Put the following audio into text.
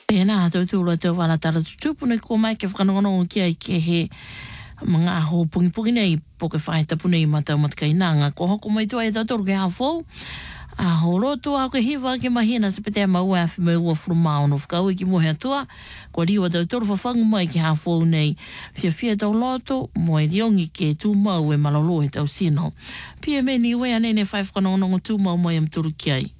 E nā tautura te wala tara tutupu nei ko mai ke whakanongono ki ai ke he mga aho pungi nei po ke whaitapu nei matau matkai nanga. Ko hoko mai tua e tautura ke hawhou. Aho roto au ke hiwa ke mahina se pete maua awhi mai ua frumao no whakau ki mohe atua. Ko riwa tautura whawhangu mai ke hawhou nei. Fia tau loto mo e riongi ke tū mau e malolo he tau sino. Pia me ni wea nei ne whai whakanongono tū mau mai am turu ki ai.